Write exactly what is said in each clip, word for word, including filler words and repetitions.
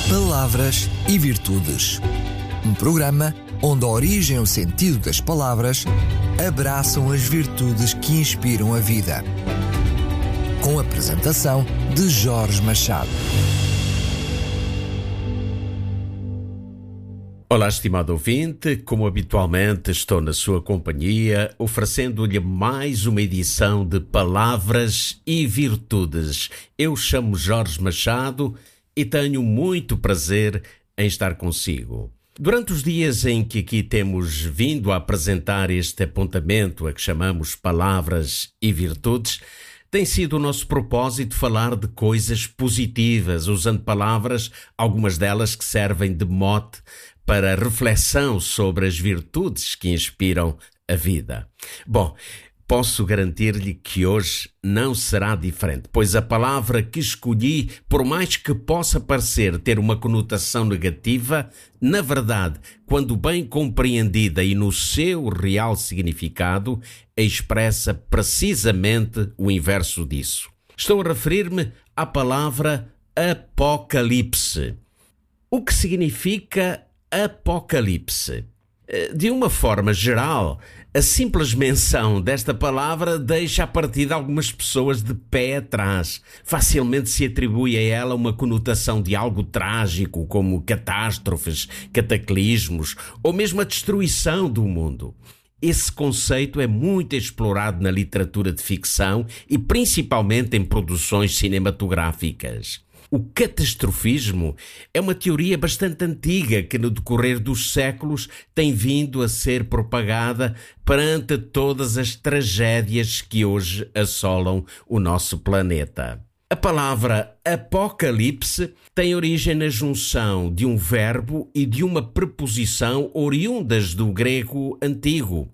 Palavras e Virtudes. Um programa onde a origem e o sentido das palavras abraçam as virtudes que inspiram a vida. Com a apresentação de Jorge Machado. Olá, estimado ouvinte, como habitualmente estou na sua companhia, oferecendo-lhe mais uma edição de Palavras e Virtudes. Eu chamo Jorge Machado e tenho muito prazer em estar consigo. Durante os dias em que aqui temos vindo a apresentar este apontamento a que chamamos Palavras e Virtudes, tem sido o nosso propósito falar de coisas positivas, usando palavras, algumas delas que servem de mote para reflexão sobre as virtudes que inspiram a vida. Bom, posso garantir-lhe que hoje não será diferente, pois a palavra que escolhi, por mais que possa parecer ter uma conotação negativa, na verdade, quando bem compreendida e no seu real significado, expressa precisamente o inverso disso. Estou a referir-me à palavra Apocalipse. O que significa Apocalipse? De uma forma geral, a simples menção desta palavra deixa a partida algumas pessoas de pé atrás. Facilmente se atribui a ela uma conotação de algo trágico, como catástrofes, cataclismos ou mesmo a destruição do mundo. Esse conceito é muito explorado na literatura de ficção e principalmente em produções cinematográficas. O catastrofismo é uma teoria bastante antiga que, no decorrer dos séculos, tem vindo a ser propagada perante todas as tragédias que hoje assolam o nosso planeta. A palavra apocalipse tem origem na junção de um verbo e de uma preposição oriundas do grego antigo.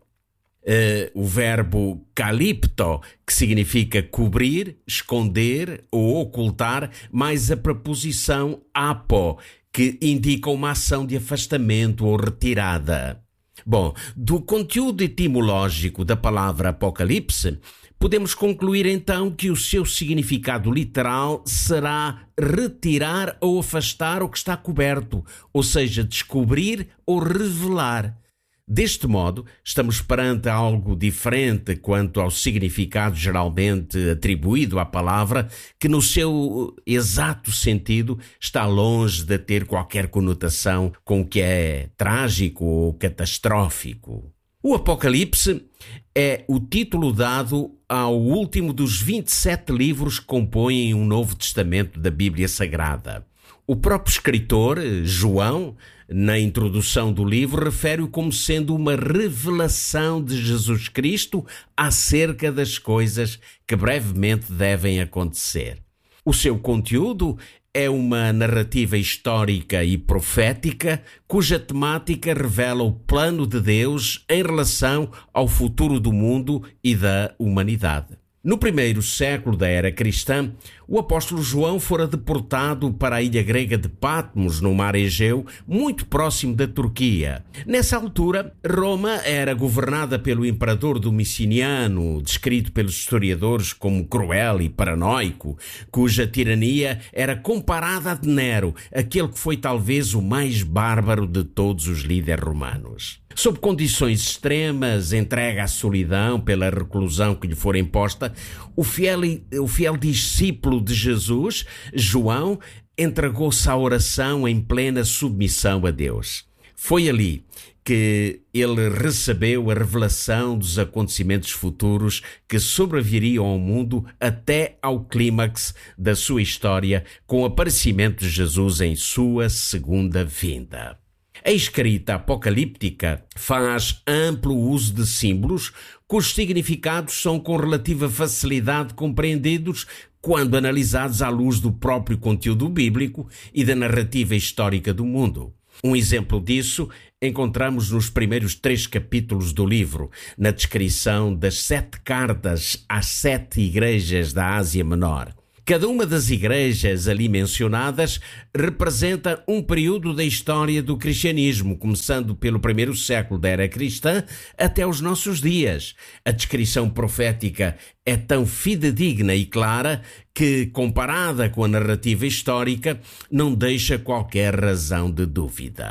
Uh, o verbo kalipto, que significa cobrir, esconder ou ocultar, mais a preposição apo, que indica uma ação de afastamento ou retirada. Bom, do conteúdo etimológico da palavra apocalipse, podemos concluir então que o seu significado literal será retirar ou afastar o que está coberto, ou seja, descobrir ou revelar. Deste modo, estamos perante algo diferente quanto ao significado geralmente atribuído à palavra, que no seu exato sentido está longe de ter qualquer conotação com o que é trágico ou catastrófico. O Apocalipse é o título dado ao último dos vinte e sete livros que compõem o Novo Testamento da Bíblia Sagrada. O próprio escritor, João, na introdução do livro, refere-o como sendo uma revelação de Jesus Cristo acerca das coisas que brevemente devem acontecer. O seu conteúdo é uma narrativa histórica e profética cuja temática revela o plano de Deus em relação ao futuro do mundo e da humanidade. No primeiro século da era cristã, o apóstolo João fora deportado para a ilha grega de Patmos, no mar Egeu, muito próximo da Turquia. Nessa altura, Roma era governada pelo imperador Domiciano, descrito pelos historiadores como cruel e paranoico, cuja tirania era comparada a de Nero, aquele que foi talvez o mais bárbaro de todos os líderes romanos. Sob condições extremas, entregue à solidão pela reclusão que lhe fora imposta, o fiel, o fiel discípulo de Jesus, João, entregou-se à oração em plena submissão a Deus. Foi ali que ele recebeu a revelação dos acontecimentos futuros que sobreviriam ao mundo até ao clímax da sua história, com o aparecimento de Jesus em sua segunda vinda. A escrita apocalíptica faz amplo uso de símbolos cujos significados são com relativa facilidade compreendidos quando analisados à luz do próprio conteúdo bíblico e da narrativa histórica do mundo. Um exemplo disso encontramos nos primeiros três capítulos do livro, na descrição das sete cartas às sete igrejas da Ásia Menor. Cada uma das igrejas ali mencionadas representa um período da história do cristianismo, começando pelo primeiro século da era cristã até os nossos dias. A descrição profética é tão fidedigna e clara que, comparada com a narrativa histórica, não deixa qualquer razão de dúvida.